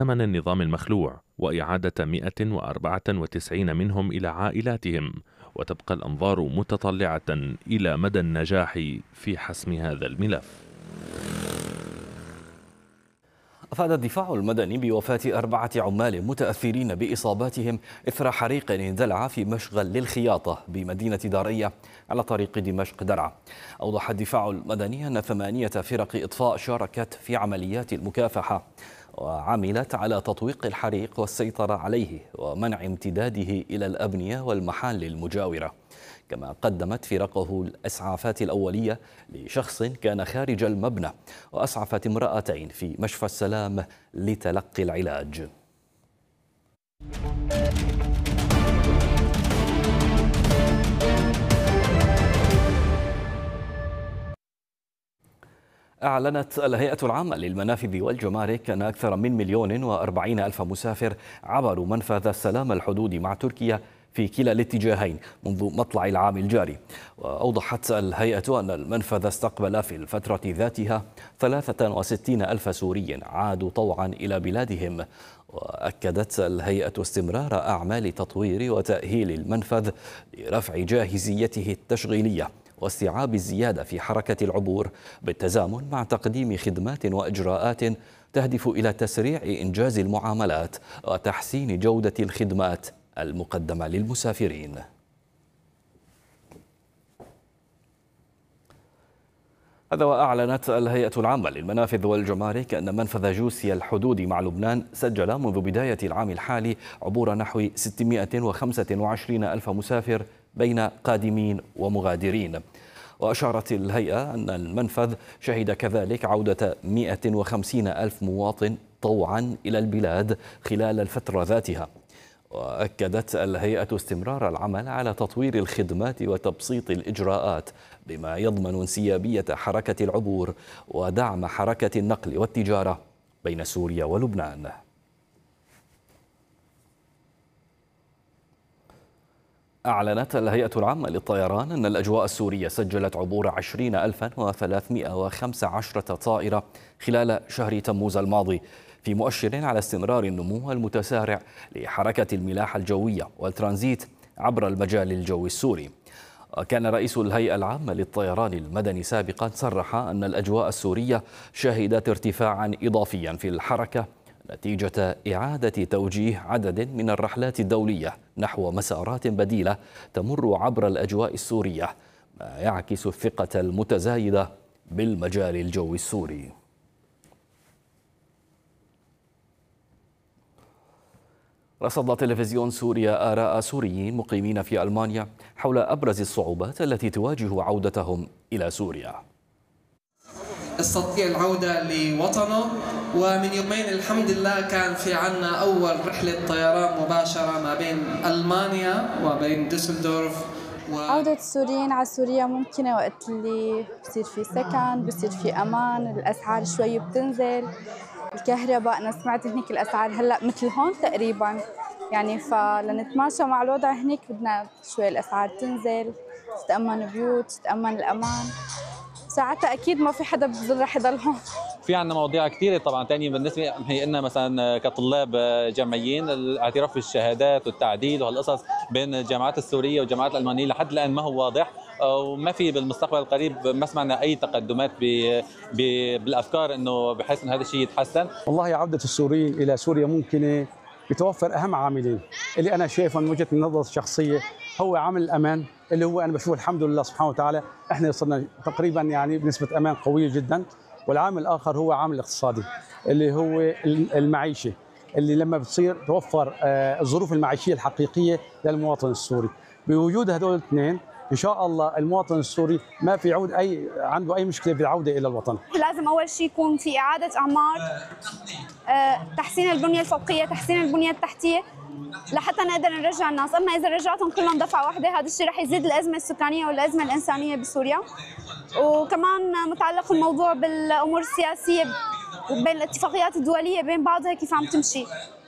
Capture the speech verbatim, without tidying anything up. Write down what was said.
ثمن النظام المخلوع وإعادة مئة وأربعة وتسعين منهم إلى عائلاتهم، وتبقى الأنظار متطلعة إلى مدى النجاح في حسم هذا الملف. أفاد الدفاع المدني بوفاة أربعة عمال متأثرين بإصاباتهم إثر حريق اندلع في مشغل للخياطة بمدينة دارية على طريق دمشق درعا. أوضح الدفاع المدني أن ثمانية فرق إطفاء شاركت في عمليات المكافحة وعملت على تطويق الحريق والسيطرة عليه ومنع امتداده إلى الأبنية والمحال المجاورة. كما قدمت فرقه الإسعافات الأولية لشخص كان خارج المبنى، وأسعفت امرأتين في مشفى السلام لتلقي العلاج. أعلنت الهيئة العامة للمنافذ والجمارك أن أكثر من مليون وأربعين ألف مسافر عبروا منفذ السلام الحدودي مع تركيا في كلا الاتجاهين منذ مطلع العام الجاري. وأوضحت الهيئة أن المنفذ استقبل في الفترة ذاتها ثلاثة وستين ألف سوري عادوا طوعا إلى بلادهم. وأكدت الهيئة استمرار أعمال تطوير وتأهيل المنفذ لرفع جاهزيته التشغيلية واستيعاب الزيادة في حركة العبور بالتزامن مع تقديم خدمات وإجراءات تهدف إلى تسريع إنجاز المعاملات وتحسين جودة الخدمات المقدمة للمسافرين. هذا وأعلنت الهيئة العامة للمنافذ والجمارك أن منفذ جوسيا الحدودي مع لبنان سجل منذ بداية العام الحالي عبور نحو ستمائة وخمسة وعشرين ألف مسافر بين قادمين ومغادرين. وأشارت الهيئة أن المنفذ شهد كذلك عودة مائة وخمسين ألف مواطن طوعا إلى البلاد خلال الفترة ذاتها. وأكدت الهيئة استمرار العمل على تطوير الخدمات وتبسيط الإجراءات بما يضمن انسيابية حركة العبور ودعم حركة النقل والتجارة بين سوريا ولبنان. أعلنت الهيئة العامة للطيران أن الأجواء السورية سجلت عبور عشرين ألفا وثلاثمائة وخمسة عشر طائرة خلال شهر تموز الماضي، في مؤشر على استمرار النمو المتسارع لحركة الملاحة الجوية والترانزيت عبر المجال الجوي السوري. وكان رئيس الهيئة العامة للطيران المدني سابقا صرح أن الأجواء السورية شهدت ارتفاعا إضافيا في الحركة نتيجة إعادة توجيه عدد من الرحلات الدولية نحو مسارات بديلة تمر عبر الأجواء السورية، ما يعكس الثقة المتزايدة بالمجال الجوي السوري. رصد تلفزيون سوريا آراء سوريين مقيمين في ألمانيا حول أبرز الصعوبات التي تواجه عودتهم إلى سوريا. استطيع العودة لوطنه، ومن يومين الحمد لله كان في عنا أول رحلة طيران مباشرة ما بين ألمانيا وبين دوسلدورف. و... عودة السوريين على سوريا ممكنة وقت اللي بصير في سكن، بصير في أمان، الأسعار شوي بتنزل، الكهرباء أنا سمعت هنيك الأسعار هلأ مثل هون تقريبا، يعني فلنتماشى مع الوضع هنيك بدنا شوي الأسعار تنزل، تتأمن بيوت، تتأمن الأمان. ساعتها أكيد ما في حدا بظل رح يضل هون. في عندنا مواضيع كثيرة طبعا تانية بالنسبة هي لنا مثلا كطلاب جامعيين، الاعتراف بالشهادات والتعديل وهالقصص بين الجامعات السورية والجامعات الألمانية لحد الآن ما هو واضح، وما في بالمستقبل القريب ما سمعنا أي تقدمات بالأفكار إنه بحيث إن هذا الشيء يتحسن. والله عودة السوريين إلى سوريا ممكنة بتوفر أهم عاملين اللي أنا شايفه من وجهة النظر الشخصية، هو عامل الأمان اللي هو أنا بشوف الحمد لله سبحانه وتعالى إحنا وصلنا تقريبا يعني بنسبة أمان قوية جدا، والعامل الآخر هو عامل الاقتصادي اللي هو المعيشة اللي لما بتصير توفر الظروف المعيشية الحقيقية للمواطن السوري. بوجود هذول الاثنين إن شاء الله المواطن السوري ما في عود أي عنده أي مشكلة بالعودة إلى الوطن. لازم أول شيء يكون في إعادة أعمار، تحسين البنية الفوقية، تحسين البنية التحتية لحتى نقدر نرجع الناس، أما إذا رجعتهم كلهم دفعة واحدة هذا الشيء رح يزيد الأزمة السكانية والأزمة الإنسانية بسوريا. وكمان متعلق الموضوع بالأمور السياسية وبين الاتفاقيات الدولية بين بعضها كيف عم تمشي.